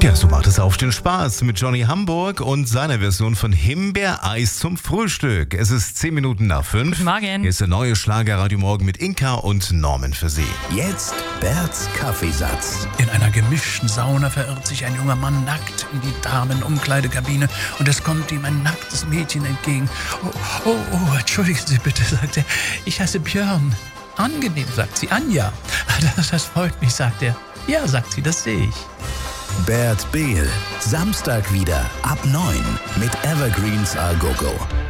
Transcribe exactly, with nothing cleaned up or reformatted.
Ja, so macht es Aufstehen Spaß mit Johnny Hamburg und seiner Version von Himbeereis zum Frühstück. Es ist zehn Minuten nach fünf. Guten Morgen. Hier ist der neue Schlager Radio Morgen mit Inka und Norman für Sie. Jetzt Berts Kaffeesatz. In einer gemischten Sauna verirrt sich ein junger Mann nackt in die Damenumkleidekabine und es kommt ihm ein nacktes Mädchen entgegen. Oh, oh, oh, entschuldigen Sie bitte, sagt er. Ich heiße Björn. Angenehm, sagt sie. Anja. Das, das freut mich, sagt er. Ja, sagt sie, das sehe ich. Bert Behl. Samstag wieder ab neun mit Evergreens A Go Go.